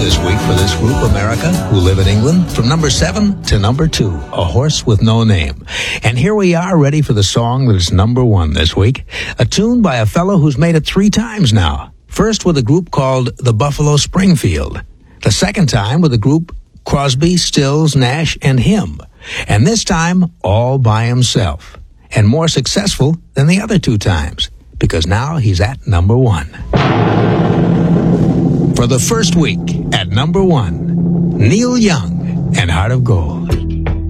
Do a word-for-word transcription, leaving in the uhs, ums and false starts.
this week for this group, America, who live in England, from number seven to number two, A Horse with No Name. And here we are, ready for the song that is number one this week, a tune by a fellow who's made it three times now. First with a group called the Buffalo Springfield. The second time with a group Crosby, Stills, Nash, and him. And this time, all by himself. And more successful than the other two times, because now he's at number one. For the first week at number one, Neil Young and Heart of Gold.